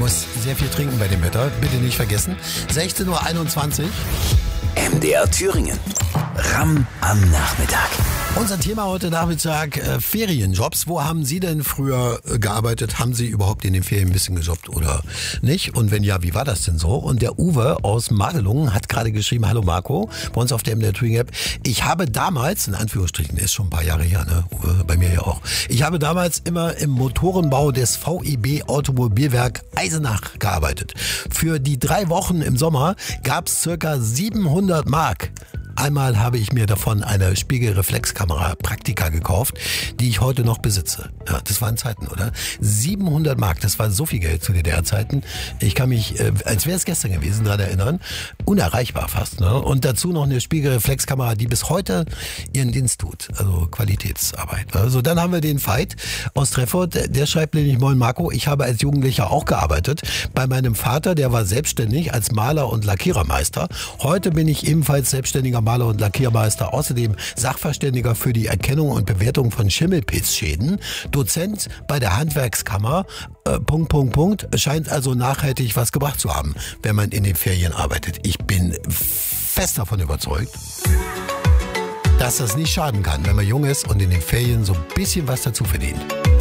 muss sehr viel trinken bei dem Wetter, bitte nicht vergessen. 16:21 Uhr. MDR Thüringen. Ramm am Nachmittag. Unser Thema heute Nachmittag, Ferienjobs. Wo haben Sie denn früher gearbeitet? Haben Sie überhaupt in den Ferien ein bisschen gejobbt oder nicht? Und wenn ja, wie war das denn so? Und der Uwe aus Madelungen hat gerade geschrieben, hallo Marco, bei uns auf der MDR Thüringen App. Ich habe damals, in Anführungsstrichen, ist schon ein paar Jahre her, ne? Uwe, bei mir ja auch. Ich habe damals immer im Motorenbau des VEB Automobilwerk Eisenach gearbeitet. Für die 3 Wochen im Sommer gab es circa 700 Mark. Einmal habe ich mir davon eine Spiegelreflexkamera Praktika gekauft, die ich heute noch besitze. Ja, das waren Zeiten, oder? 700 Mark, das war so viel Geld zu DDR-Zeiten. Ich kann mich, als wäre es gestern gewesen, daran erinnern. Unerreichbar fast, ne? Und dazu noch eine Spiegelreflexkamera, die bis heute ihren Dienst tut. Also Qualitätsarbeit. Also dann haben wir den Veit aus Treffurt. Der schreibt nämlich, moin Marco, ich habe als Jugendlicher auch gearbeitet. Bei meinem Vater, der war selbstständig als Maler und Lackierermeister. Heute bin ich ebenfalls selbstständiger Maler und Lackiermeister, außerdem Sachverständiger für die Erkennung und Bewertung von Schimmelpilzschäden, Dozent bei der Handwerkskammer, ... Scheint also nachhaltig was gebracht zu haben, wenn man in den Ferien arbeitet. Ich bin fest davon überzeugt, dass das nicht schaden kann, wenn man jung ist und in den Ferien so ein bisschen was dazu verdient.